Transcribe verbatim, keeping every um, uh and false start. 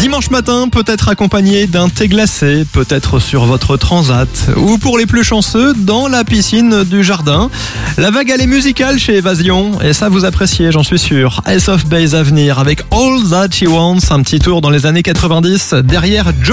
dimanche matin, peut-être accompagné d'un thé glacé, peut-être sur votre transat, ou pour les plus chanceux, dans la piscine du jardin. La vague elle est musicale chez Évasion, et ça vous appréciez, j'en suis sûr. Ace of Base à venir avec All That She Wants, un petit tour dans les années quatre-vingt-dix, derrière Joe.